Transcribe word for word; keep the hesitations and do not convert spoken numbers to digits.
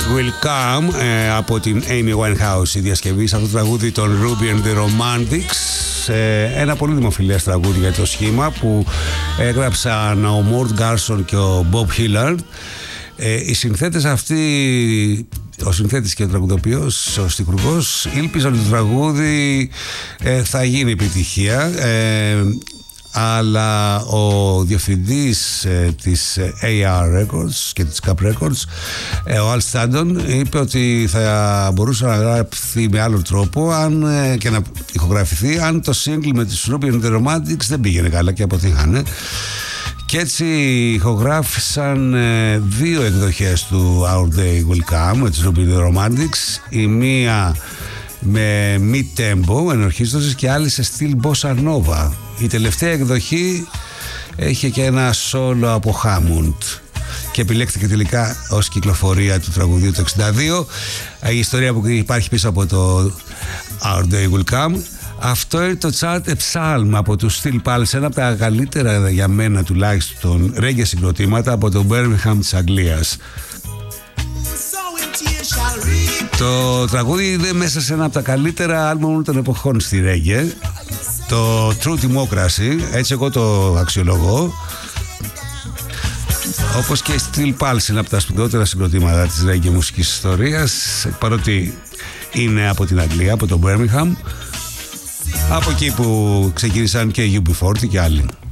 Will Come ε, από την Amy Winehouse, η διασκευή σε αυτό το τραγούδι των Ruby and the Romantics, ε, ένα πολύ δημοφιλές τραγούδι για το σχήμα που έγραψαν ο Mort Garson και ο Bob Hillard. ε, οι συνθέτες αυτοί, ο συνθέτης και ο τραγουδοποιός, ο στιχουργός, ήλπιζαν ότι το τραγούδι ε, θα γίνει επιτυχία, ε, αλλά ο διευθυντής ε, της έι αρ Records και της Cap Records, ε, ο Al Stanton, είπε ότι θα μπορούσε να γράψει με άλλο τρόπο αν, ε, και να ηχογραφηθεί αν το single με τις Ruby and the Romantics δεν πήγαινε καλά και αποτύχανε. Και έτσι ηχογράφησαν ε, δύο εκδοχές του Our Day Will Come με τις Ruby and the Romantics, η μία με mid-tempo ενορχίστρωσης και άλλη σε στυλ bossa nova. Η τελευταία εκδοχή έχει και ένα solo από Hammond και επιλέχθηκε τελικά ως κυκλοφορία του τραγουδίου το εξήντα δύο. Η ιστορία που υπάρχει πίσω από το Our Day Will Come, αυτό είναι το Chart a Psalm από του Steel Pulse, ένα από τα καλύτερα για μένα τουλάχιστον reggae συγκροτήματα από το Birmingham της Αγγλίας. Το τραγούδι είναι μέσα σε ένα από τα καλύτερα άλμπουμ των εποχών στη reggae, το True Democracy, έτσι εγώ το αξιολογώ, όπως και η Steel Pulse είναι από τα σπουδαιότερα συγκροτήματα της reggae μουσικής ιστορίας, παρότι είναι από την Αγγλία, από το Birmingham, από εκεί που ξεκίνησαν και οι γιου μπι φορτί και άλλοι.